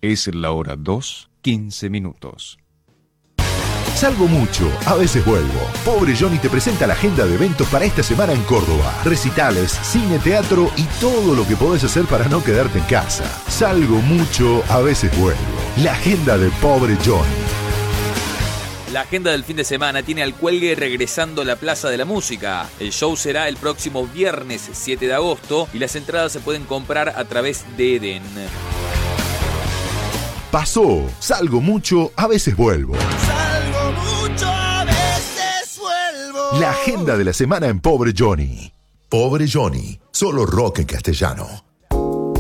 Es la hora 2:15. Salgo mucho, a veces vuelvo. Pobre Johnny te presenta la agenda de eventos para esta semana en Córdoba. Recitales, cine, teatro y todo lo que podés hacer para no quedarte en casa. Salgo mucho, a veces vuelvo. La agenda de Pobre Johnny. La agenda del fin de semana tiene al Cuelgue regresando a la Plaza de la Música. El show será el próximo viernes 7 de agosto y las entradas se pueden comprar a través de Eden. Pasó, salgo mucho, a veces vuelvo. Salgo mucho, a veces vuelvo. La agenda de la semana en Pobre Johnny. Pobre Johnny, solo rock en castellano.